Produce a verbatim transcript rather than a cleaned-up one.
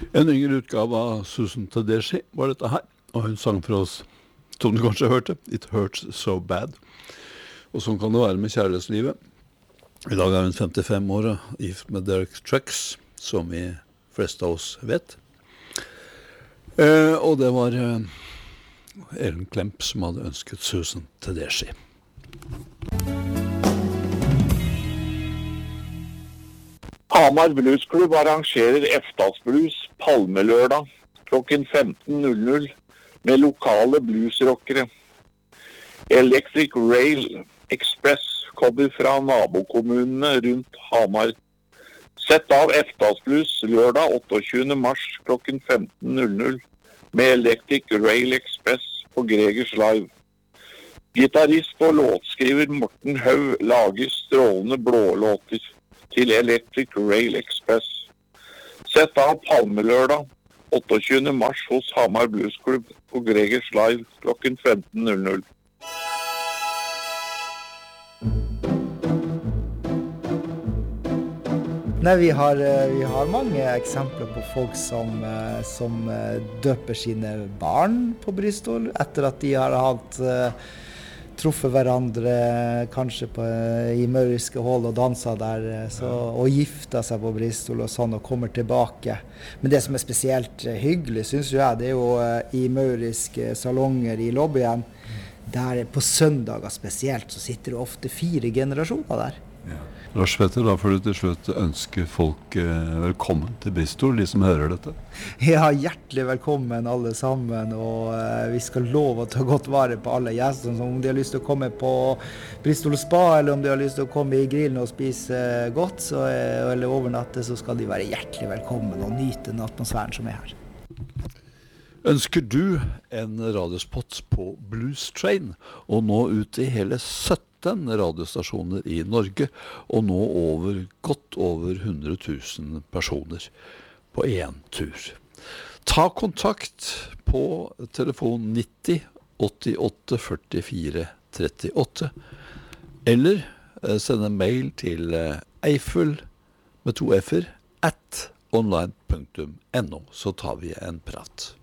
En yngre utgave av Susan Tedeschi var dette her, og hun sang for oss, som du kanskje hørte, It Hurts So Bad. Og sånn kan det være med kjærlighetslivet. I dag er hun femtifem år, gift med Derek Trucks, som vi fleste av oss vet. Eh, og det var eh, Ellen Klemp som hadde ønsket Susan Tedeschi. Hamar Bluesklubb arrangerer Eftas-blues Palmelørdag klokken femten null null med lokale bluesrockere. Electric Rail Express kommer fra nabokommunene rundt Hamar. Sett av Eftas-blues lørdag otteogtyvende mars klokken femten null null med Electric Rail Express på Gregers Live. Gitarist og låtskriver Morten Hau lager strålende blålåter til Electric Rail Express. Sett av Palmelørdag otteogtyvende mars hos Hamar Bluesklubb på Gregers Live klokken femten null null. Nei, vi har, vi har mange eksempler på folk som, som døper sine barn på Bristol etter at de har hatt truffet hverandre kanskje på, i mauriske hold og danset der, så, og gifta seg på Bristol og sånn, og kommer tilbake. Men det som er spesielt hyggelig, synes jeg, det er jo i mauriske salonger i lobbyen, der på søndager spesielt, så sitter det ofte fire generasjoner der. Ja. Lars Petter, da får du til slutt ønske folk eh, velkommen til Bristol, de som hører dette. Ja, hjertelig velkommen alle sammen, og eh, vi skal love å ta godt vare på alle gjestene, om de har lyst til å komme på Bristol Spa, eller om de har lyst til å komme i grillen og spise eh, godt, så, eh, eller overnatte, så skal de være hjertelig velkommen og nyte den atmosfæren som er her. Ønsker du en radiospot på Blues Train, og nå ut i hele sytten radiostasjoner i Norge, og nå over, godt over hundre tusen personer på en tur. Ta kontakt på telefon nitti åttiåtte førtifire trettiåtte, eller send en mail til Eiffel med to f-er at online punktum no, så tar vi en prat.